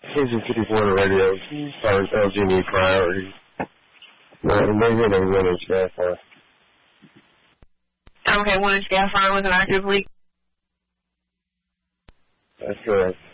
KZ54 radio, LG priority. They hit a 1-inch gas line. Okay, 1-inch gas line with an active leak. That's correct.